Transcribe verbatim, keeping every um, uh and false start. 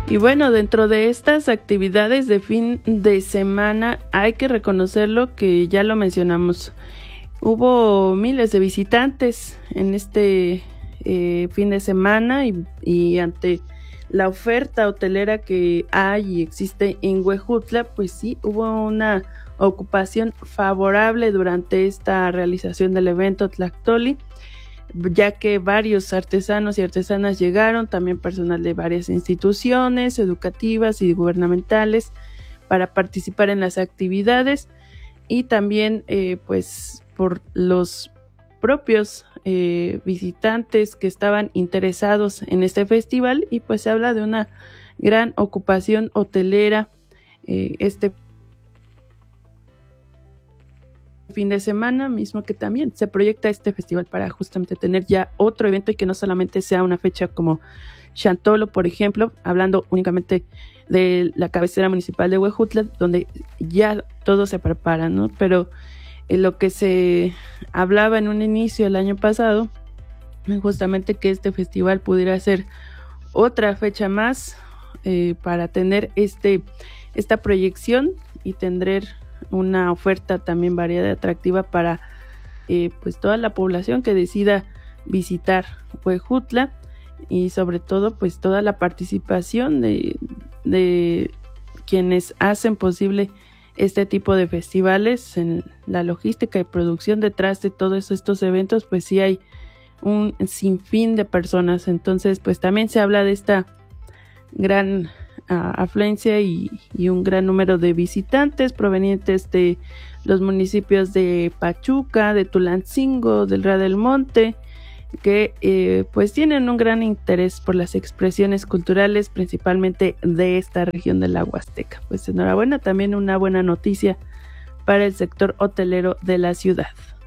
Y bueno, dentro de estas actividades de fin de semana hay que reconocerlo que ya lo mencionamos. Hubo miles de visitantes en este eh, fin de semana y, y ante la oferta hotelera que hay y existe en Huejutla, pues sí, hubo una ocupación favorable durante esta realización del evento Tlactoli, ya que varios artesanos y artesanas llegaron, también personal de varias instituciones educativas y gubernamentales para participar en las actividades y también eh, pues por los propios eh, visitantes que estaban interesados en este festival y pues se habla de una gran ocupación hotelera eh, este fin de semana, mismo que también se proyecta este festival para justamente tener ya otro evento y que no solamente sea una fecha como Chantolo, por ejemplo, hablando únicamente de la cabecera municipal de Huejutla, donde ya todo se prepara, ¿no? Pero en lo que se hablaba en un inicio el año pasado, justamente que este festival pudiera ser otra fecha más eh, para tener este esta proyección y tener una oferta también variada y atractiva para eh, pues toda la población que decida visitar Huejutla y sobre todo pues toda la participación de, de quienes hacen posible este tipo de festivales. En la logística y producción detrás de todos estos eventos pues sí hay un sinfín de personas, entonces pues también se habla de esta gran uh, afluencia y, y un gran número de visitantes provenientes de los municipios de Pachuca, de Tulancingo, del Real del Monte, que eh, pues tienen un gran interés por las expresiones culturales, principalmente de esta región de la Huasteca. Pues enhorabuena, también una buena noticia para el sector hotelero de la ciudad.